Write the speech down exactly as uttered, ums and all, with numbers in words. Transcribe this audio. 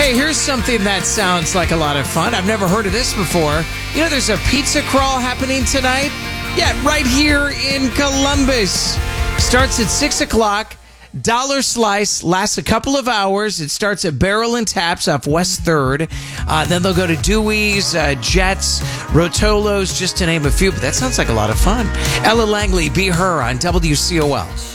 Hey, here's something that sounds like a lot of fun. I've never heard of this before. You know, there's a pizza crawl happening tonight. Yeah, right here in Columbus. Starts at six o'clock. Dollar slice, lasts a couple of hours. It starts at Barrel and Taps off West third. Uh, then they'll go to Dewey's, uh, Jets, Rotolo's, just to name a few. But that sounds like a lot of fun. Ella Langley, Be Her on W C O L.